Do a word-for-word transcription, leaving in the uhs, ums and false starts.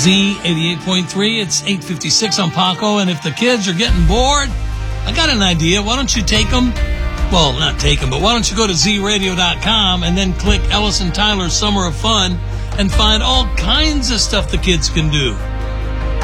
Z eighty-eight point three, it's eight fifty-six on Paco, and if the kids are getting bored, I got an idea. Why don't you take them, well, not take them, but why don't you go to z radio dot com and then click Ellis and Tyler's Summer of Fun and find all kinds of stuff the kids can do.